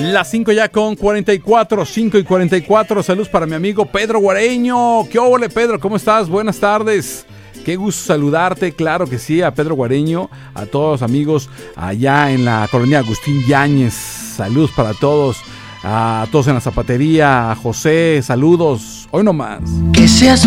Las 5 ya con 44, 5 y 44. Saludos para mi amigo Pedro Guareño. ¿Qué óvole, Pedro? ¿Cómo estás? Buenas tardes. Qué gusto saludarte, claro que sí, a Pedro Guareño, a todos los amigos allá en la colonia Agustín Yáñez. Saludos para todos, a todos en la zapatería, a José, saludos. Hoy nomás. Que seas